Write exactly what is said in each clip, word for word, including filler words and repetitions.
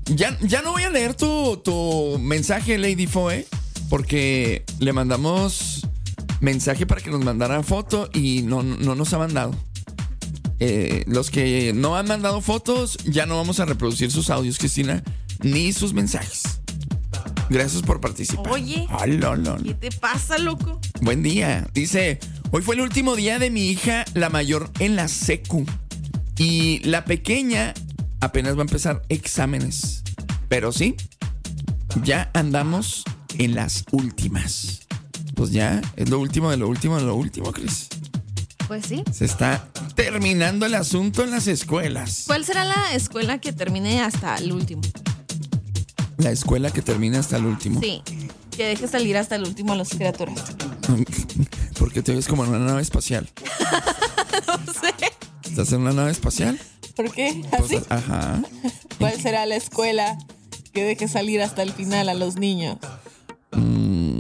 Ya, ya no voy a leer tu, tu mensaje, Lady Foe, porque le mandamos mensaje para que nos mandara foto y no, no nos ha mandado. Eh, los que no han mandado fotos, ya no vamos a reproducir sus audios, Cristina, ni sus mensajes. Gracias por participar. Oye, oh, no, no, no. ¿Qué te pasa, loco? Buen día. Dice, hoy fue el último día de mi hija, la mayor, en la secu. Y la pequeña apenas va a empezar exámenes. Pero sí, ya andamos en las últimas. Pues ya, es lo último de lo último de lo último, Cris. Pues sí. Se está terminando el asunto en las escuelas. ¿Cuál será la escuela que termine hasta el último? La escuela que termina hasta el último. Sí, que deje salir hasta el último a las criaturas. Porque te ves como en una nave espacial. No sé. ¿Estás en una nave espacial? ¿Por qué? Pues, ¿Así? ajá. ¿Cuál será la escuela que deje salir hasta el final a los niños? Mm,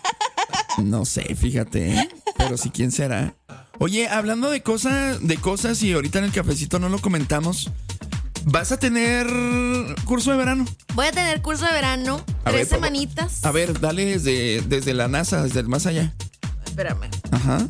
no sé, fíjate, ¿eh? Pero sí, ¿quién será? Oye, hablando de cosas, de cosas y ahorita en el cafecito no lo comentamos. ¿Vas a tener curso de verano? Voy a tener curso de verano, A tres ver, semanitas. A ver, dale desde, desde la NASA, desde el más allá. Espérame. Ajá.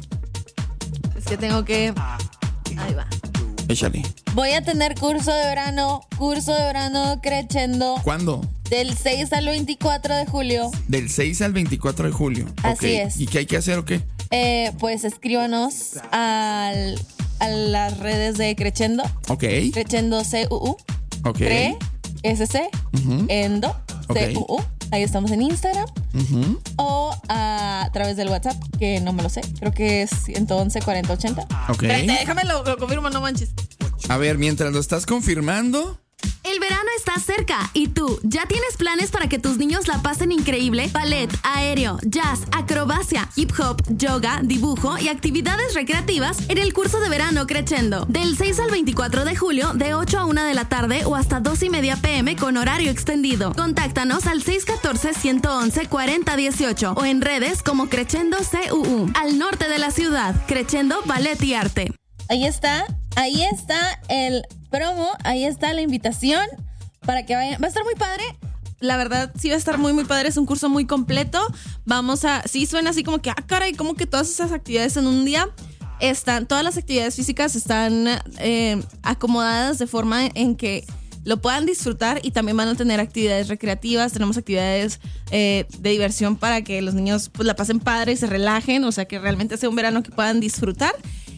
Es que tengo que... Ahí va. Échale. Voy a tener curso de verano, curso de verano Crescendo. ¿Cuándo? Del seis al veinticuatro de julio. Del seis al veinticuatro de julio. Así Okay. es. ¿Y qué hay que hacer o qué? Eh, pues escríbanos al, a las redes de Crescendo. Ok. Crescendo C U U. Ok. Cre, S C, Uh-huh. Endo, Okay. C U U. Ahí estamos en Instagram. Uh-huh. O a, a través del WhatsApp, que no me lo sé. Creo que es ciento once, cuarenta, ochenta. Ok. Espérate, déjame lo, lo confirmo, no manches. A ver, mientras lo estás confirmando. El verano está cerca y tú, ¿ya tienes planes para que tus niños la pasen increíble? Ballet, aéreo, jazz, acrobacia, hip hop, yoga, dibujo y actividades recreativas en el curso de verano Crescendo. Del seis al veinticuatro de julio, de ocho a una de la tarde o hasta dos y media pm con horario extendido. Contáctanos al seis uno cuatro, uno once, cuarenta dieciocho o en redes como Crescendo C U U. Al norte de la ciudad, Crescendo Ballet y Arte. Ahí está, ahí está el promo, ahí está la invitación para que vayan. Va a estar muy padre. La verdad, sí va a estar muy, muy padre. Es un curso muy completo. Vamos a... Sí suena así como que, ah, caray, como que todas esas actividades en un día están... Todas las actividades físicas están eh, acomodadas de forma en que lo puedan disfrutar y también van a tener actividades recreativas. Tenemos actividades eh, de diversión para que los niños pues la pasen padre y se relajen. O sea, que realmente sea un verano que puedan disfrutar.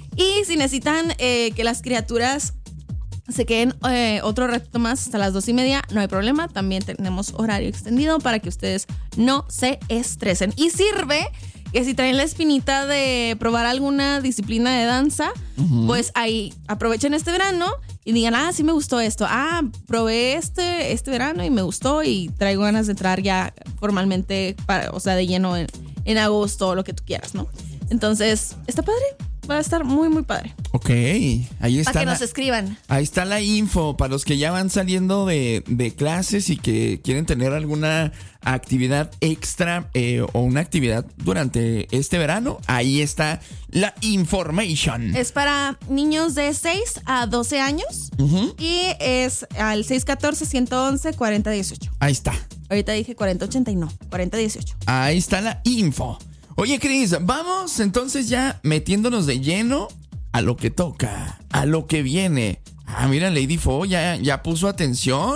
Y si necesitan eh, que las criaturas se queden eh, otro rato más hasta las dos y media, no hay problema. También tenemos horario extendido para que ustedes no se estresen. Y sirve que si traen la espinita de probar alguna disciplina de danza, uh-huh. pues ahí aprovechen este verano y digan, ah, sí me gustó esto. Ah, probé este, este verano y me gustó y traigo ganas de entrar ya formalmente, para, o sea, de lleno en, en agosto o lo que tú quieras, ¿no? Entonces, ¿está padre? Va a estar muy, muy padre. Ok, ahí está. Para que la, nos escriban. Ahí está la info para los que ya van saliendo de, de clases y que quieren tener alguna actividad extra eh, o una actividad durante este verano. Ahí está la information. Es para niños de seis a doce años uh-huh. y es al seis uno cuatro, uno once, cuarenta dieciocho. Ahí está. Ahorita dije cuarenta ochenta y no, cuarenta dieciocho. Ahí está la info. Oye, Cris, vamos entonces ya metiéndonos de lleno a lo que toca, a lo que viene. Ah, mira, Lady Fo ya, ya puso atención.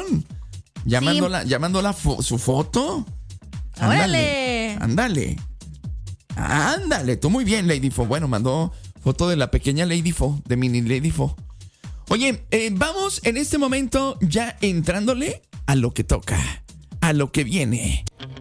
Ya sí. mandó, la, ya mandó la fo- su foto. ¡Órale! Ándale. Ándale, tú muy bien, Lady Fo. Bueno, mandó foto de la pequeña Lady Fo, de mini Lady Fo. Oye, eh, vamos en este momento ya entrándole a lo que toca, a lo que viene.